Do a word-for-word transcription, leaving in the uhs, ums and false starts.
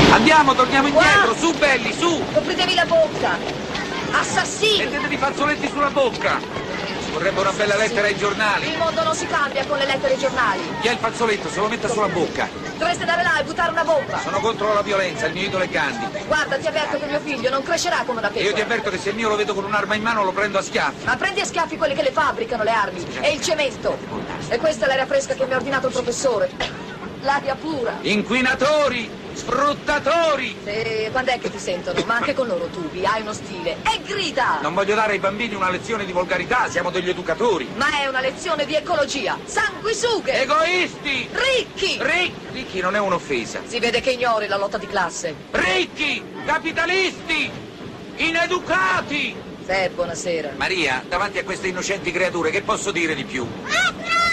Andiamo, torniamo indietro, Qua. su belli, su! Copritevi la bocca! Assassini! Mettetevi fazzoletti sulla bocca! Ci vorrebbe una bella lettera ai giornali. Il mondo non si cambia con le lettere ai giornali. Chi ha il fazzoletto se lo metta sulla bocca. Dovreste andare là e buttare una bomba. Sono contro la violenza, il mio idolo è Gandhi. Guarda, ti avverto che mio figlio non crescerà come una E io ti pecora. avverto che se il mio lo vedo con un'arma in mano lo prendo a schiaffi. Ma prendi a schiaffi quelli che le fabbricano le armi e il cemento. E questa è l'aria fresca che mi ha ordinato il professore. L'aria pura. Inquinatori! Sfruttatori! E quando è che ti sentono? Ma anche con loro tubi, hai uno stile. E grida! Non voglio dare ai bambini una lezione di volgarità, siamo degli educatori. Ma è una lezione di ecologia. Sanguisughe! Egoisti! Ricchi! Ricchi! Ricchi non è un'offesa. Si vede che ignori la lotta di classe. Ricchi! Capitalisti! Ineducati! Eh, buonasera. Maria, davanti a queste innocenti creature, che posso dire di più?